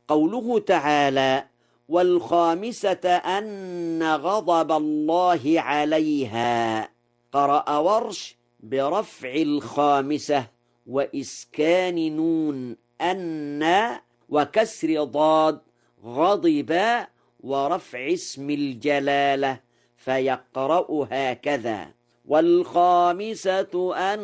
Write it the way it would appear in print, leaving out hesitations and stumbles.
قوله تعالى: والخامسة أن غضب الله عليها، قرأ ورش برفع الخامسة وإسكان نون أن وكسر ضاد غضب ورفع اسم الجلالة، فيقرأ هكذا: والخامسة أن